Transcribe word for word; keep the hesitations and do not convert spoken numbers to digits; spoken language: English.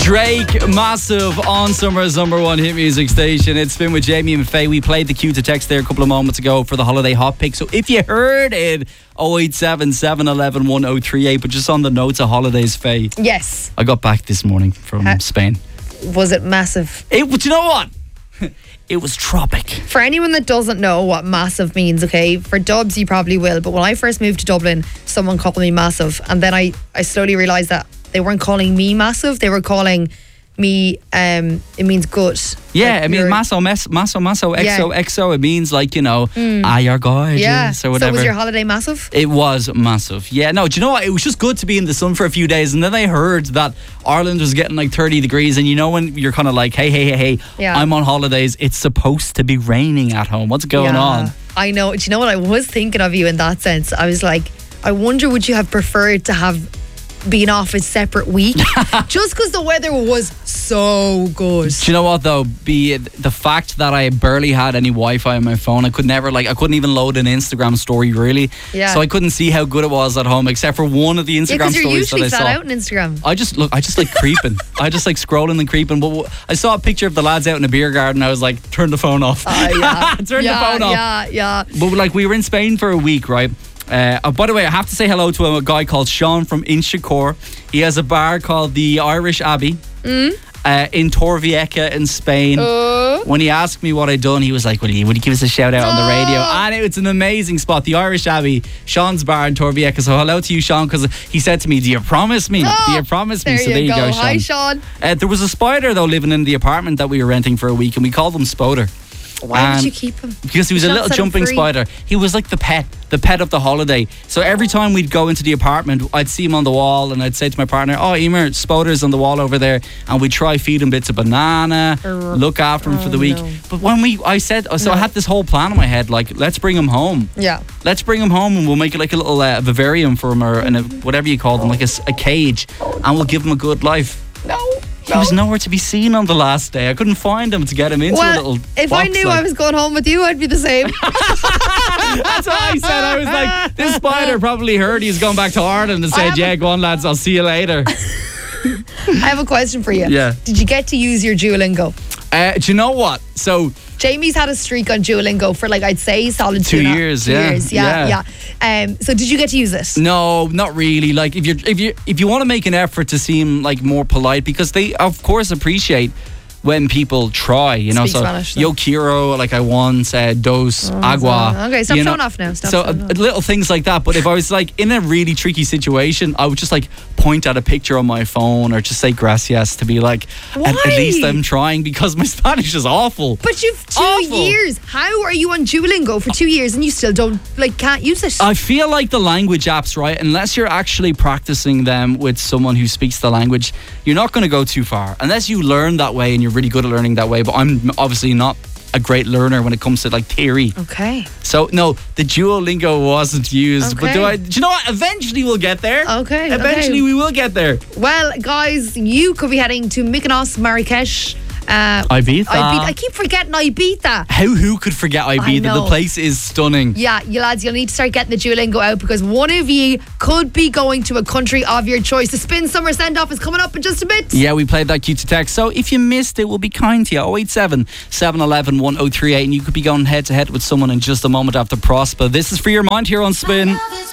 Drake, massive on Summer's number one hit music station. It's been with Jamie and Faye. We played the cue to text there a couple of moments ago for the holiday hot pick. So if you heard it, oh eight seven, seven one one, one oh three eight. But just on the notes of holidays, Faye. Yes. I got back this morning from Ha- Spain. Was it massive? It, but you know what? It was tropic. For anyone that doesn't know what massive means, okay, for Dubs you probably will, but when I first moved to Dublin, someone called me massive, and then I, I slowly realised that they weren't calling me massive, they were calling me, um, it means good. Yeah, Like I mean, you're- masso, mes, masso, masso, exo, Yeah. exo. It means like, you know, ah, you're gorgeous Yeah, or so whatever. was your holiday massive? It was massive. Yeah, no, do you know what? It was just good to be in the sun for a few days. And then I heard that Ireland was getting like thirty degrees. And you know when you're kind of like, hey, hey, hey, hey, Yeah. I'm on holidays. It's supposed to be raining at home. What's going Yeah. on? I know. Do you know what? I was thinking of you in that sense. I was like, I wonder would you have preferred to have been off a separate week? Just because the weather was so good. Do you know what though? Be it the fact that I barely had any Wi-Fi on my phone. I could never like I couldn't even load an Instagram story really. Yeah. So I couldn't see how good it was at home, except for one of the Yeah, Instagram because you're stories that usually I flat saw. out on Instagram. I just look. I just like creeping. I just like scrolling and creeping. But w- I saw a picture of the lads out in a beer garden. I was like, turn the phone off. Oh, yeah. turn yeah, the phone off. Yeah, yeah. But like we were in Spain for a week, right? Uh, oh, by the way, I have to say hello to a guy called Sean from Inchicore. He has a bar called the Irish Abbey uh, in Torrevieja in Spain. Uh. When he asked me what I'd done, he was like, "Will you, would you give us a shout out on the radio?" And it's an amazing spot, the Irish Abbey, Sean's bar in Torrevieja. So hello to you, Sean, because he said to me, "Do you promise me? Do you promise me?" There So you there you go. go, Sean. Hi, Sean. Uh, there was a spider though living in the apartment that we were renting for a week, and we called him Spoder. Why And would you keep him? Because he was You a should little set him jumping free. spider. He was like the pet, the pet of the holiday. So every time we'd go into the apartment, I'd see him on the wall and I'd say to my partner, "Oh, Emer, Spoder's on the wall over there." And we'd try feed him bits of banana, Uh, look after him for oh, the week. no. But when we, I said, so I No. had this whole plan in my head, like, let's bring him home. Yeah. Let's bring him home and we'll make it like a little uh, vivarium for him or and a, whatever you call them, like a, s- a cage. And we'll give him a good life. No. He was nowhere to be seen on the last day. I couldn't find him to get him into a Well, little if I box, knew like. I was going home with you, I'd be the same. That's what I said. I was like, this spider probably heard he's going back to Ireland and I said, have "Yeah, a- go on, lads, I'll see you later." I have a question for you. Yeah. Did you get to use your Duolingo? Uh, do you know what? So, Jamie's had a streak on Duolingo for like I'd say solid Two two and a- years, two yeah. years, yeah, yeah. Um, so did you get to use it? no, not really. Like, if you're, if you, if you want to make an effort to seem like more polite, because they, of course, appreciate when people try, you know. Speak so, Spanish, though. yo quiero, like I once, uh, dos, agua. Okay, stop you know. showing off now. Stop so showing uh, off. little things like that. But if I was like in a really tricky situation, I would just like point at a picture on my phone or just say gracias to be like, at, at Why? least I'm trying, because my Spanish is awful. But you've two Awful. years. How are you on Duolingo for two years and you still don't like can't use it? I feel like the language apps, right, unless you're actually practicing them with someone who speaks the language, you're not going to go too far. Unless you learn that way and you're really good at learning that way. But I'm obviously not a great learner when it comes to like theory. okay. So no, the Duolingo wasn't used. But do Okay. I? Do you know what? Eventually we'll get there. Okay, Eventually okay. we will get there. Well, guys, you could be heading to Mykonos, Marrakesh. Uh, Ibiza. Ibiza. I keep forgetting Ibiza. How who could forget Ibiza? know. The place is stunning. Yeah, you lads, you'll need to start getting the Duolingo out because one of you could be going to a country of your choice. The Spin Summer Send-Off is coming up in just a bit. Yeah, we played that cue to text. So if you missed it, we'll be kind to you. oh eight seven, seven one one, one oh three eight. And you could be going head to head with someone in just a moment after Prosper. This is For Your Mind here on Spin.